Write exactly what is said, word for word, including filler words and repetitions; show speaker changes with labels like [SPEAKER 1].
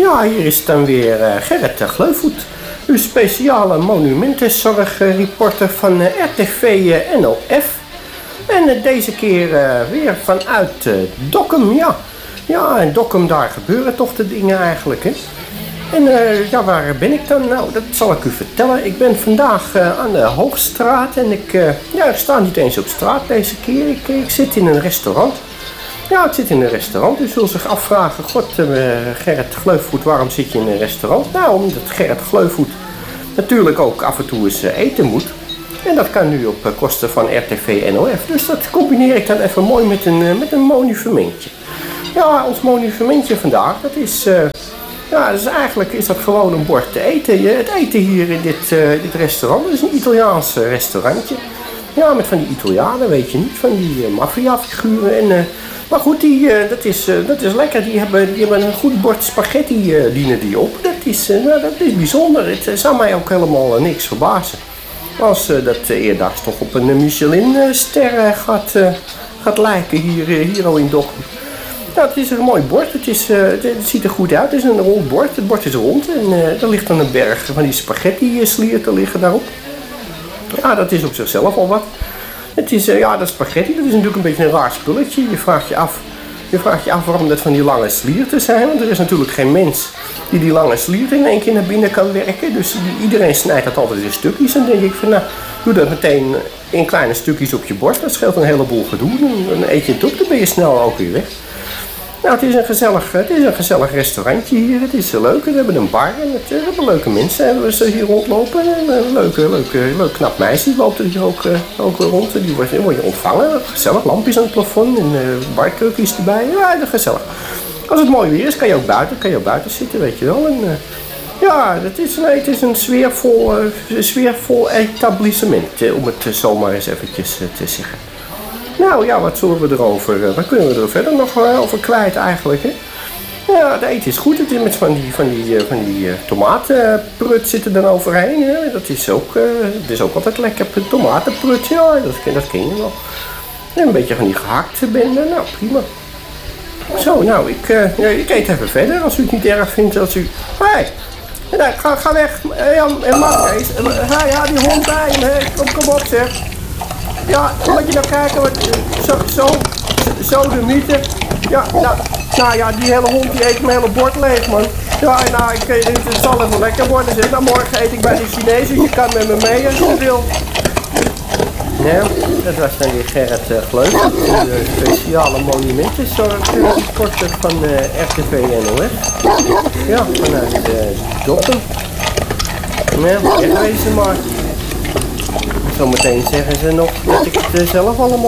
[SPEAKER 1] Ja, hier is dan weer uh, Gerrit Gleuvoet, uw speciale monumentenzorgreporter van uh, R T V uh, N O F. En uh, deze keer uh, weer vanuit uh, Dokkum, ja. Ja, in Dokkum, daar gebeuren toch de dingen eigenlijk, hè. En uh, ja, waar ben ik dan? Nou, dat zal ik u vertellen. Ik ben vandaag uh, aan de Hoogstraat en ik, uh, ja, ik sta niet eens op straat deze keer. Ik, ik zit in een restaurant. Ja, ik zit in een restaurant. U zult zich afvragen, god, uh, Gerrit Gleuvoet, waarom zit je in een restaurant? Nou, omdat Gerrit Gleuvoet natuurlijk ook af en toe eens uh, eten moet. En dat kan nu op uh, kosten van R T V N O F. Dus dat combineer ik dan even mooi met een, uh, met een monumentje. Ja, ons monumentje vandaag, dat is... Uh, Ja, dus eigenlijk is dat gewoon een bord te eten. Het eten hier in dit, uh, dit restaurant, dat is een Italiaans uh, restaurantje. Ja, met van die Italianen, weet je niet, van die uh, maffiafiguren. En, uh, maar goed, die, uh, dat, is, uh, dat is lekker. Die hebben, die hebben een goed bord spaghetti uh, dienen die op. Dat is, uh, nou, dat is bijzonder. Het uh, zou mij ook helemaal uh, niks verbazen. Als uh, dat uh, eerdaags toch op een uh, Michelin-ster uh, gaat, uh, gaat lijken hier, uh, hier al in Dokkum. Nou, het is een mooi bord, het, is, uh, het, het ziet er goed uit, het is een rond bord, het bord is rond en uh, er ligt dan een berg van die spaghetti slierten liggen daarop. Ja, dat is op zichzelf al wat. Het is, uh, ja, dat spaghetti, dat is natuurlijk een beetje een raar spulletje. Je vraagt je af, je vraagt je af waarom dat van die lange slierten zijn, want er is natuurlijk geen mens die die lange slierten in één keer naar binnen kan werken. Dus die, iedereen snijdt dat altijd in stukjes en dan denk ik van, nou, doe dat meteen in kleine stukjes op je bord, dat scheelt een heleboel gedoe. Dan eet je het op, dan ben je snel ook weer weg. Nou, het is een gezellig, het is een gezellig restaurantje hier. Het is leuk. We hebben een bar en het, we hebben leuke mensen hebben ze hier rondlopen. En een leuke, leuke, leuk knap meisje loopt er hier ook, ook rond. Die wordt, die wordt je ontvangen. Gezellig, lampjes aan het plafond en uh, barkrukjes erbij. Ja, dat is gezellig. Als het mooi weer is, kan je ook buiten, kan je ook buiten zitten, weet je wel. En, uh, ja, het is, nee, het is een sfeervol, uh, sfeervol etablissement, uh, om het uh, zomaar eens eventjes uh, te zeggen. Nou ja, wat zullen we erover, wat kunnen we er verder nog over kwijt eigenlijk, hè? Ja, het eten is goed, het is met van die, van die, van die uh, tomatenprut zit er dan overheen, hè? Dat is ook, uh, het is ook altijd lekker, tomatenprut, ja, dat, dat ken je wel. En een beetje van die gehaktse bende, nou prima. Zo, nou, ik, uh, ja, ik eet even verder, als u het niet erg vindt, als u... Hé, hey, ga, ga weg, Jan en Markees, ja, ja, die hond bij hem, hè, kom, kom op zeg. Ja, moet je nou kijken, wat, zo, zo, zo de mythe. Ja, nou, nou ja, die hele hond die eet mijn hele bord leeg, man. Ja, nou, ik, het zal even lekker worden, zeg. Nou, morgen eet ik bij de Chinezen, je kan met me mee als je wil. Ja, dat was dan weer Gerrit uh, Gleuvoet, de speciale monumentenzorgreporter van uh, R T V N O F. Ja, vanuit uh, Dokkum. Ja, echt wezen maar. Zometeen zeggen ze nog dat ik het zelf allemaal